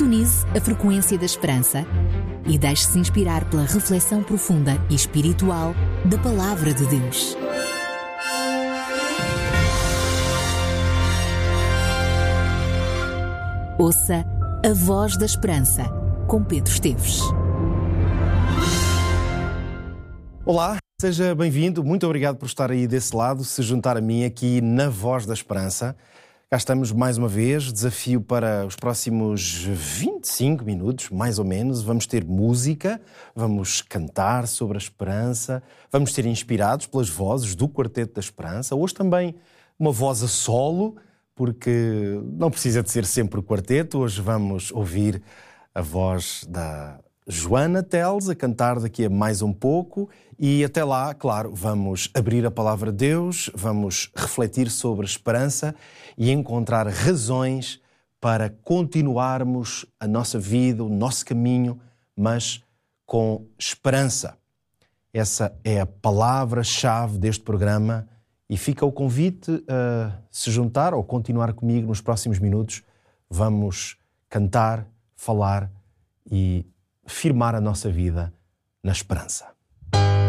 Sintonize a frequência da esperança e deixe-se inspirar pela reflexão profunda e espiritual da Palavra de Deus. Ouça a Voz da Esperança, com Pedro Esteves. Olá, seja bem-vindo. Muito obrigado por estar aí desse lado, se juntar a mim aqui na Voz da Esperança. Cá estamos mais uma vez, desafio para os próximos 25 minutos, mais ou menos. Vamos ter música, vamos cantar sobre a esperança, vamos ser inspirados pelas vozes do Quarteto da Esperança. Hoje também uma voz a solo, porque não precisa de ser sempre o quarteto. Hoje vamos ouvir a voz da Joana Teles a cantar daqui a mais um pouco e até lá, claro, vamos abrir a Palavra de Deus, vamos refletir sobre a esperança e encontrar razões para continuarmos a nossa vida, o nosso caminho, mas com esperança. Essa é a palavra-chave deste programa e fica o convite a se juntar ou continuar comigo nos próximos minutos. Vamos cantar, falar e firmar a nossa vida na esperança.